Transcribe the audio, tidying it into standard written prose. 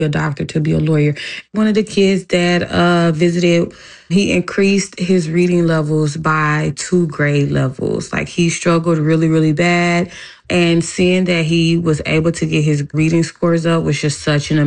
a doctor, to be a lawyer. One of the kids that visited, he increased his reading levels by 2 grade levels. Like he struggled really, really bad. And seeing that he was able to get his reading scores up was just such an